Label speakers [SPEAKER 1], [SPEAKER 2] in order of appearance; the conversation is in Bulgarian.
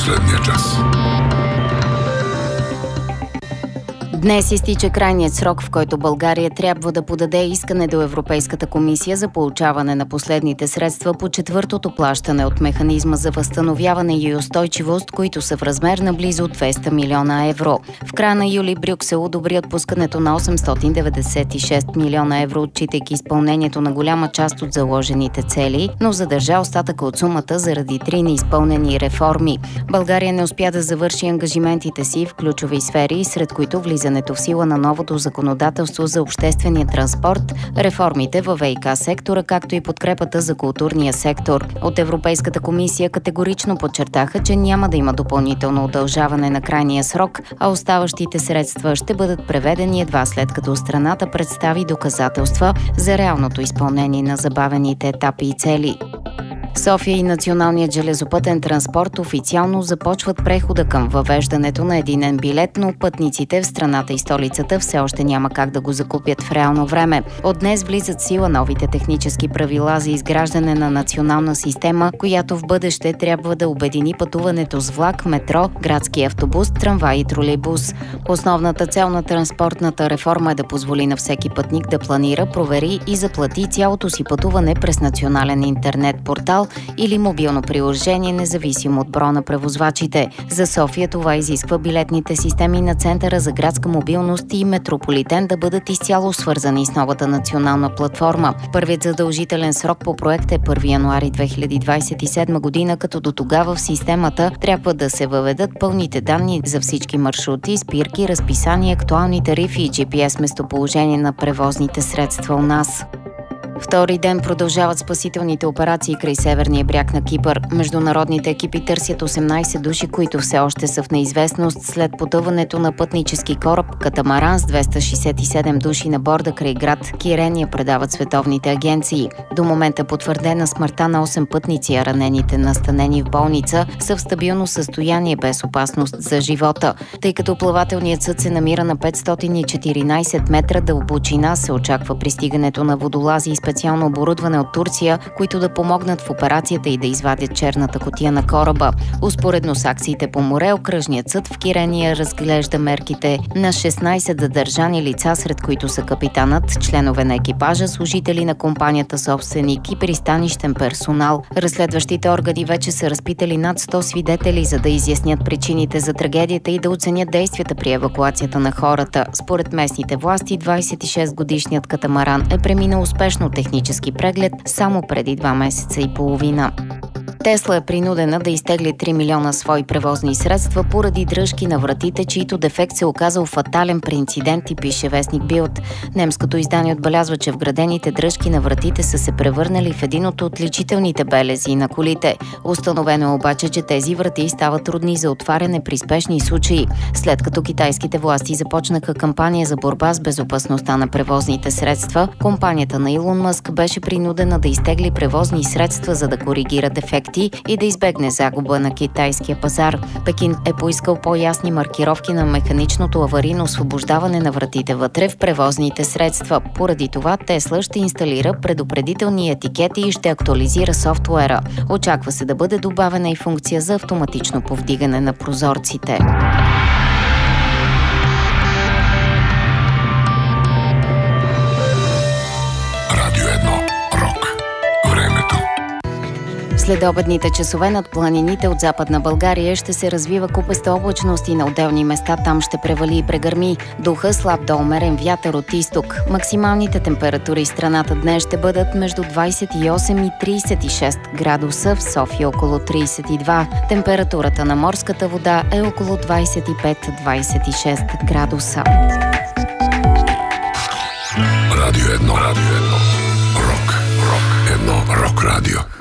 [SPEAKER 1] последния час.
[SPEAKER 2] Днес изтича крайният срок, в който България трябва да подаде искане до Европейската комисия за получаване на последните средства по четвъртото плащане от механизма за възстановяване и устойчивост, които са в размер на близо 200 милиона евро. В края на юли Брюксел одобри отпускането на 896 милиона евро, отчитайки изпълнението на голяма част от заложените цели, но задържа остатъка от сумата заради 3 неизпълнени реформи. България не успя да завърши ангажиментите си в ключови сфери, сред които влизането в сила на новото законодателство за обществения транспорт, реформите във ВиК сектора, както и подкрепата за културния сектор. От Европейската комисия категорично подчертаха, че няма да има допълнително удължаване на крайния срок, а оставащите средства ще бъдат преведени едва след като страната представи доказателства за реалното изпълнение на забавените етапи и цели. София и Националният железопътен транспорт официално започват прехода към въвеждането на единен билет, но пътниците в страната и столицата все още няма как да го закупят в реално време. От днес влизат в сила новите технически правила за изграждане на национална система, която в бъдеще трябва да обедини пътуването с влак, метро, градски автобус, трамвай и тролейбус. Основната цел на транспортната реформа е да позволи на всеки пътник да планира, провери и заплати цялото си пътуване през национален интернет портал или мобилно приложение, независимо от броя на превозвачите. За София това изисква билетните системи на Центъра за градска мобилност и Метрополитен да бъдат изцяло свързани с новата национална платформа. Първият задължителен срок по проект е 1 януари 2027 година, като до тогава в системата трябва да се въведат пълните данни за всички маршрути, спирки, разписания, актуални тарифи и GPS местоположение на превозните средства у нас. Втори ден продължават спасителните операции край северния бряг на Кипър. Международните екипи търсят 18 души, които все още са в неизвестност след потъването на пътнически кораб катамаран с 267 души на борда край град Кирения, предават световните агенции. До момента потвърдена смъртта на 8 пътници, а ранените настанени в болница са в стабилно състояние без опасност за живота. Тъй като плавателният съд се намира на 514 метра дълбочина, се очаква пристигането на водолази и специално оборудване от Турция, които да помогнат в операцията и да извадят черната кутия на кораба. Успоредно с акциите по море, окръжният съд в Кирения разглежда мерките на 16 задържани лица, сред които са капитанът, членове на екипажа, служители на компанията собственик и пристанищен персонал. Разследващите органи вече са разпитали над 100 свидетели, за да изяснят причините за трагедията и да оценят действията при евакуацията на хората. Според местните власти, 26-годишният катамаран е преминал успешно технически преглед само преди 2 месеца и половина. Тесла е принудена да изтегли 3 милиона свои превозни средства поради дръжки на вратите, чието дефект се оказал фатален при инцидент, и пише вестник Билд. Немското издание отбелязва, че вградените дръжки на вратите са се превърнали в един от отличителните белези на колите. Установено е обаче, че тези врати стават трудни за отваряне при спешни случаи. След като китайските власти започнаха кампания за борба с безопасността на превозните средства, компанията на Илон Мъск беше принудена да изтегли превозни средства, за да коригира дефекти и да избегне загуба на китайския пазар. Пекин е поискал по-ясни маркировки на механичното аварийно освобождаване на вратите вътре в превозните средства. Поради това Тесла ще инсталира предупредителни етикети и ще актуализира софтуера. Очаква се да бъде добавена и функция за автоматично повдигане на прозорците. Следобедните часове над планините от Западна България ще се развива купеста облачност и на отделни места там ще превали и прегърми. Духа слаб до умерен вятър от изток. Максималните температури в страната днес ще бъдат между 28 и 36 градуса, в София около 32. Температурата на морската вода е около 25-26 градуса.
[SPEAKER 1] Радио 1. Рок. Рок радио.